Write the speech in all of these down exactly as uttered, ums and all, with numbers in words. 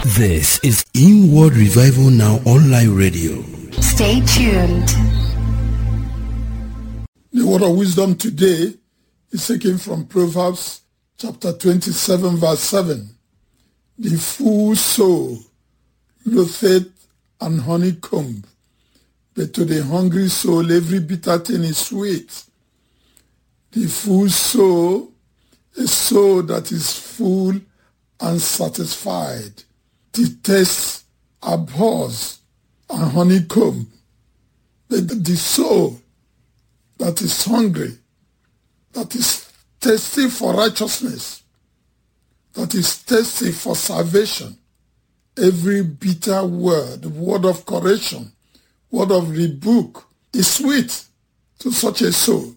This is Inward Revival Now Online Radio. Stay tuned. The word of wisdom today is taken from Proverbs chapter twenty-seven verse seven. The full soul loatheth an honeycomb, but to the hungry soul every bitter thing is sweet. The full soul, a soul that is full and satisfied. The taste abhors a honeycomb, but the soul that is hungry, that is thirsty for righteousness, that is thirsty for salvation, every bitter word, word of correction, word of rebuke is sweet to such a soul.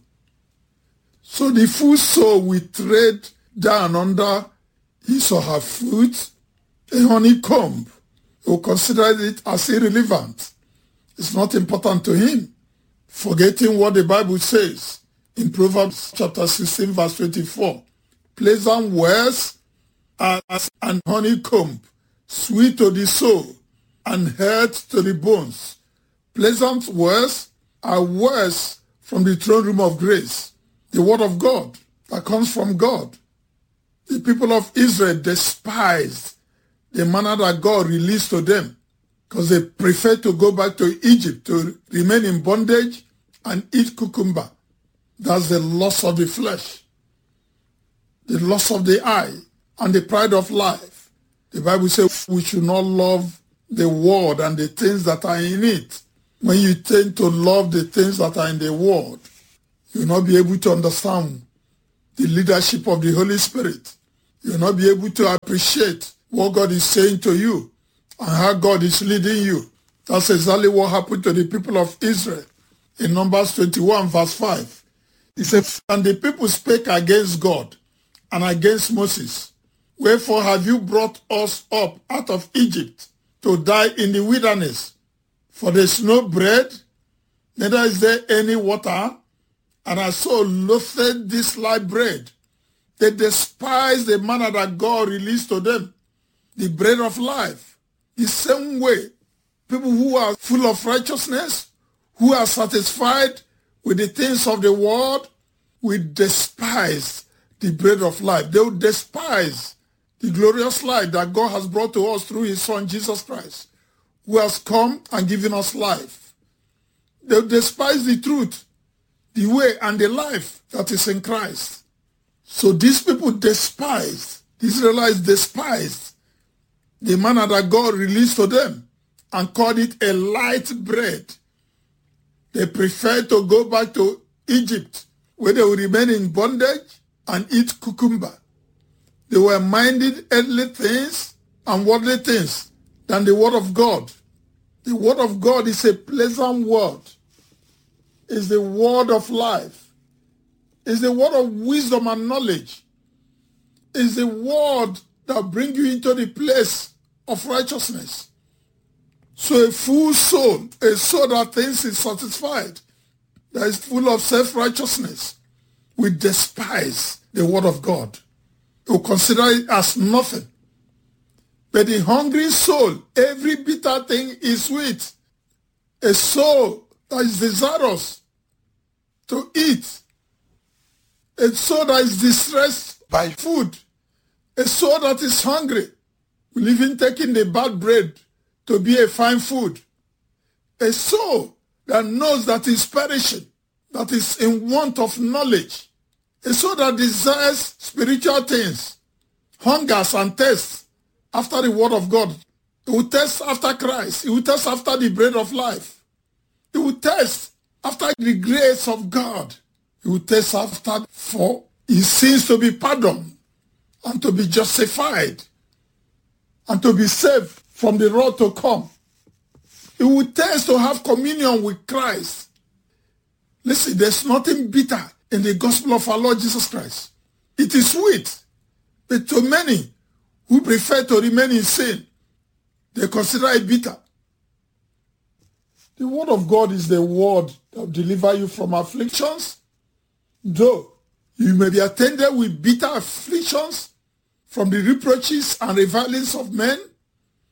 So the full soul will tread down under his or her foot a honeycomb. He will consider it as irrelevant. It's not important to him, forgetting what the Bible says in Proverbs chapter sixteen verse twenty-four. Pleasant words are as an honeycomb, sweet to the soul and health to the bones. Pleasant words are words from the throne room of grace, the word of God that comes from God. The people of Israel despised the manna that God released to them because they preferred to go back to Egypt to remain in bondage and eat cucumber. That's the loss of the flesh, the loss of the eye, and the pride of life. The Bible says we should not love the world and the things that are in it. When you tend to love the things that are in the world, you will not be able to understand the leadership of the Holy Spirit. You will not be able to appreciate what God is saying to you and how God is leading you. That's exactly what happened to the people of Israel in Numbers twenty-one verse five. He said, and the people spake against God and against Moses. Wherefore have you brought us up out of Egypt to die in the wilderness? For there is no bread, neither is there any water, and our soul loathed this light bread. They despise the manna that God released to them, the bread of life. The same way, people who are full of righteousness, who are satisfied with the things of the world, will despise the bread of life. They will despise the glorious life that God has brought to us through his Son, Jesus Christ, who has come and given us life. They will despise the truth, the way and the life that is in Christ. So these people despised, the Israelites despised the manna that God released to them and called it a light bread. They preferred to go back to Egypt, where they would remain in bondage and eat cucumber. They were minded earthly things and worldly things than the word of God. The word of God is a pleasant word. It's the word of life. It's the word of wisdom and knowledge. It's the word that brings you into the place of righteousness. So a full soul, a soul that thinks is satisfied, that is full of self-righteousness, will despise the word of God. It will consider it as nothing. But the hungry soul, every bitter thing is sweet. A soul that is desirous to eat. A soul that is distressed by food. A soul that is hungry will even take in the bad bread to be a fine food. A soul that knows that is perishing, that is in want of knowledge. A soul that desires spiritual things, hungers and thirsts after the word of God. It will thirst after Christ. It will thirst after the bread of life. It will thirst after the grace of God. It will thirst after for his sins to be pardoned and to be justified and to be saved from the wrath to come. It will thirst to have communion with Christ. Listen, there's nothing bitter in the gospel of our Lord Jesus Christ. It is sweet, but to many who prefer to remain in sin, they consider it bitter. The word of God is the word that will deliver you from afflictions. Though you may be attended with bitter afflictions from the reproaches and revilings of men,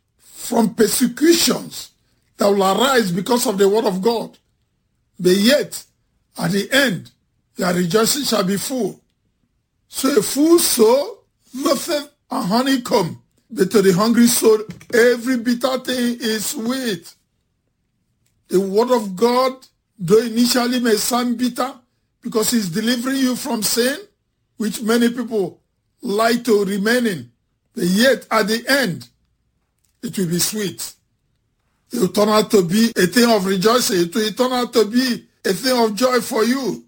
from persecutions that will arise because of the word of God. But yet, at the end, their rejoicing shall be full. So a full soul loatheth a honeycomb, but to the hungry soul, every bitter thing is sweet. The word of God, though initially may sound bitter, because it's delivering you from sin, which many people like to remain in, but yet at the end, it will be sweet. It will turn out to be a thing of rejoicing. It will turn out to be a thing of joy for you.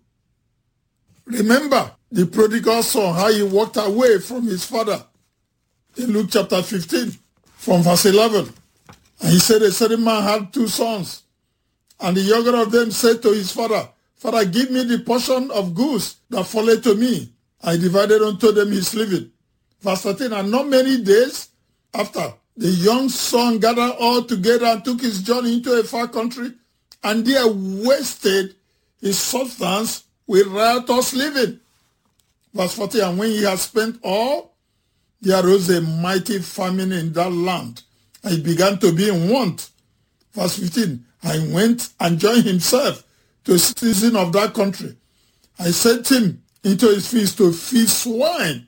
Remember the prodigal son, how he walked away from his father in Luke chapter fifteen, from verse eleven. And he said, a certain man had two sons, and the younger of them said to his father, Father, give me the portion of goods that falleth to me. I divided unto them his living. Verse thirteen, and not many days after, the young son gathered all together and took his journey into a far country, and there wasted his substance with riotous living. Verse forty, and when he had spent all, there arose a mighty famine in that land, and he began to be in want. Verse fifteen, and he went and joined himself to a citizen of that country. I sent him into his fields to feed swine.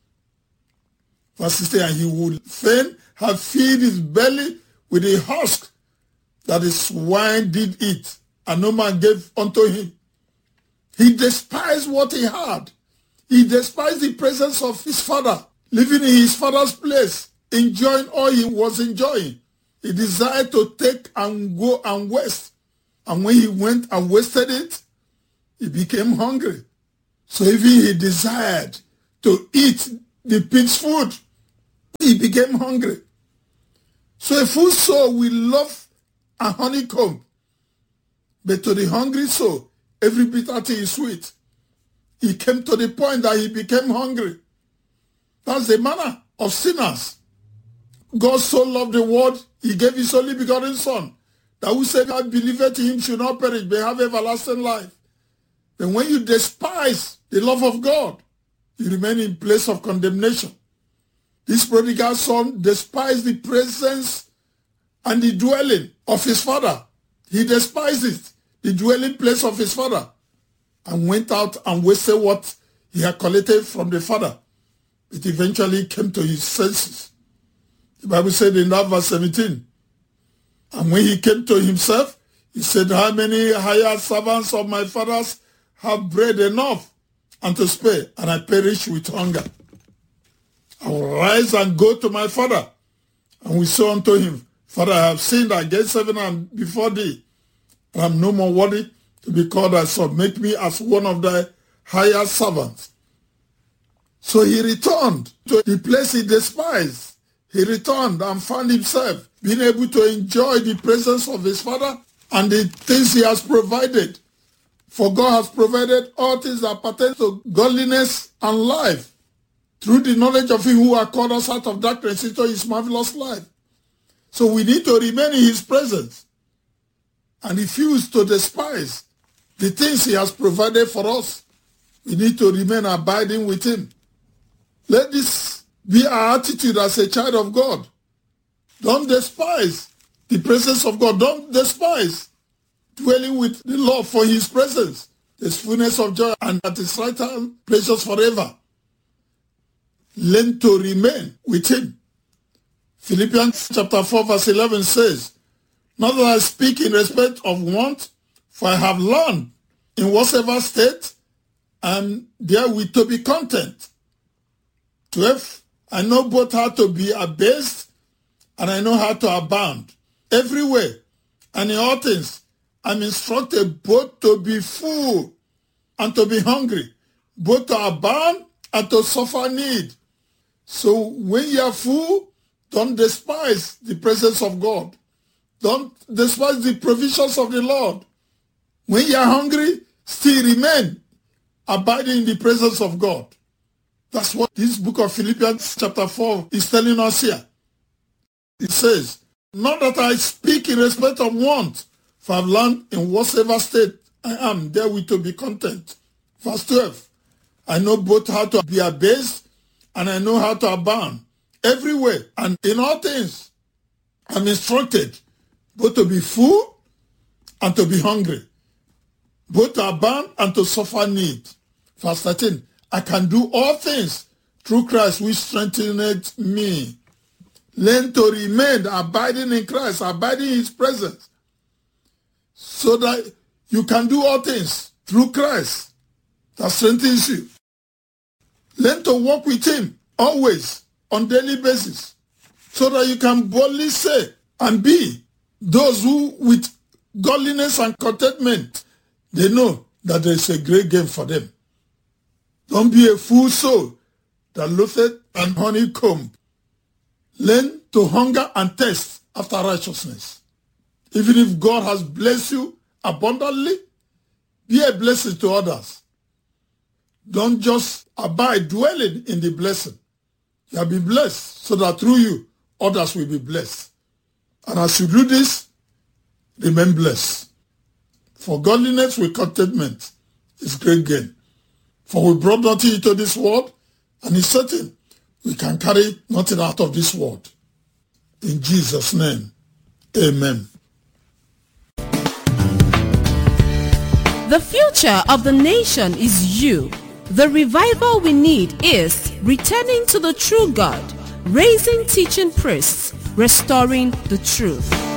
Verse sixteen, and he would fain have filled his belly with the husk that the swine did eat, and no man gave unto him. He despised what he had. He despised the presence of his father, living in his father's place, enjoying all he was enjoying. He desired to take and go and waste. And when he went and wasted it, he became hungry. So even he desired to eat the pig's food, he became hungry. So a full soul will love a honeycomb, but to the hungry soul, every bitter thing is sweet. He came to the point that he became hungry. That's the manner of sinners. God so loved the world, he gave his only begotten Son, that whosoever believeth in him should not perish, but have everlasting life. Then when you despise the love of God, you remain in place of condemnation. This prodigal son despised the presence and the dwelling of his father. He despised it, the dwelling place of his father, and went out and wasted what he had collected from the father. It eventually came to his senses. The Bible said in that verse seventeen, and when he came to himself, he said, how many hired servants of my father's have bread enough and to spare, and I perish with hunger? I will rise and go to my father, and we say unto him, Father, I have sinned against heaven and before thee, and I am no more worthy to be called thy son. Make me as one of thy hired servants. So he returned to the place he despised. He returned and found himself being able to enjoy the presence of his father and the things he has provided. For God has provided all things that pertain to godliness and life through the knowledge of him who has called us out of darkness into his marvelous light. So we need to remain in his presence and refuse to despise the things he has provided for us. We need to remain abiding with him. Let this be our attitude as a child of God. Don't despise the presence of God. Don't despise dwelling with the Lord, for his presence. There's fullness of joy, and at his right hand, pleasures forever. Learn to remain with him. Philippians chapter four verse eleven says, not that I speak in respect of want, for I have learned in whatsoever state, and therewith to be content. twelve, I know both how to be abased, and I know how to abound. Everywhere and in all things, I'm instructed both to be full and to be hungry, both to abound and to suffer need. So when you are full, don't despise the presence of God. Don't despise the provisions of the Lord. When you are hungry, still remain abiding in the presence of God. That's what this book of Philippians chapter four is telling us here. It says, not that I speak in respect of want, for I've learned in whatsoever state I am, therewith to be content. Verse twelve, I know both how to be abased, and I know how to abound. Everywhere and in all things, I'm instructed both to be full and to be hungry, both to abound and to suffer need. Verse thirteen, I can do all things through Christ which strengtheneth me. Learn to remain abiding in Christ, abiding in his presence, so that you can do all things through Christ that strengthens you. Learn to walk with him always on daily basis, so that you can boldly say and be those who with godliness and contentment, they know that there is a great gain for them. Don't be a fool soul that loatheth and honeycomb. Learn to hunger and thirst after righteousness. Even if God has blessed you abundantly, be a blessing to others. Don't just abide dwelling in the blessing. You have been blessed so that through you, others will be blessed. And as you do this, remain blessed. For godliness with contentment is great gain. For we brought nothing into this world, and it's certain we can carry nothing out of this world. In Jesus' name, amen. The future of the nation is you. The revival we need is returning to the true God, raising teaching priests, restoring the truth.